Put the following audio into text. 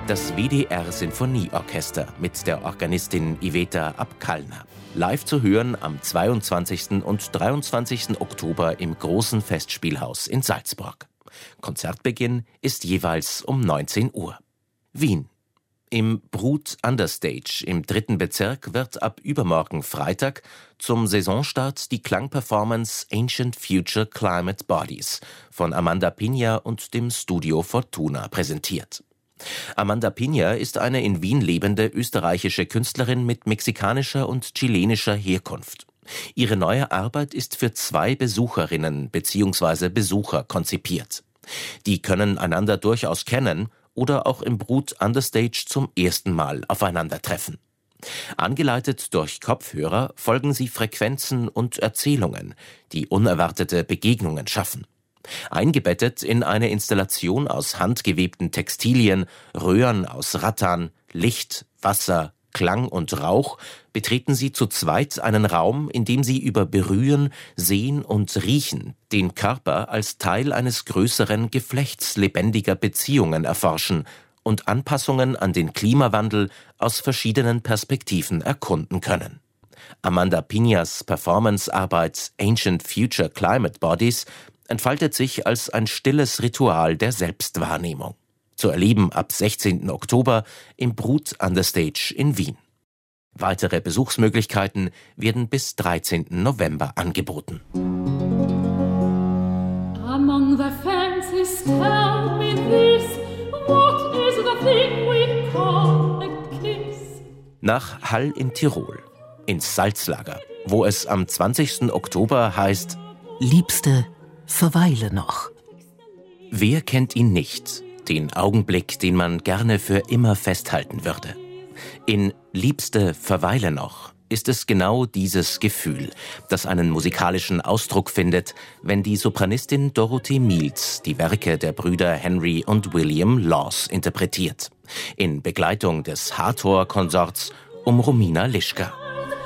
Das WDR-Sinfonieorchester mit der Organistin Iveta Abkalner. Live zu hören am 22. und 23. Oktober im Großen Festspielhaus in Salzburg. Konzertbeginn ist jeweils um 19 Uhr. Wien. Im Brut Understage im 3. Bezirk wird ab übermorgen Freitag zum Saisonstart die Klangperformance Ancient Future Climate Bodies von Amanda Pina und dem Studio Fortuna präsentiert. Amanda Pina ist eine in Wien lebende österreichische Künstlerin mit mexikanischer und chilenischer Herkunft. Ihre neue Arbeit ist für 2 Besucherinnen bzw. Besucher konzipiert. Die können einander durchaus kennen oder auch im Brut Understage zum ersten Mal aufeinandertreffen. Angeleitet durch Kopfhörer folgen sie Frequenzen und Erzählungen, die unerwartete Begegnungen schaffen. Eingebettet in eine Installation aus handgewebten Textilien, Röhren aus Rattan, Licht, Wasser, Klang und Rauch betreten sie zu zweit einen Raum, in dem sie über Berühren, Sehen und Riechen den Körper als Teil eines größeren Geflechts lebendiger Beziehungen erforschen und Anpassungen an den Klimawandel aus verschiedenen Perspektiven erkunden können. Amanda Pinas Performancearbeit Ancient Future Climate Bodies entfaltet sich als ein stilles Ritual der Selbstwahrnehmung. Zu erleben ab 16. Oktober im Brut Understage in Wien. Weitere Besuchsmöglichkeiten werden bis 13. November angeboten. Among the fancies tell me this, what is the thing we call a kiss? Nach Hall in Tirol, ins Salzlager, wo es am 20. Oktober heißt: Liebste, verweile noch. Wer kennt ihn nicht? Den Augenblick, den man gerne für immer festhalten würde. In Liebste, verweile noch ist es genau dieses Gefühl, das einen musikalischen Ausdruck findet, wenn die Sopranistin Dorothee Miels die Werke der Brüder Henry und William Laws interpretiert, in Begleitung des Hathor-Konsorts um Romina Lischka.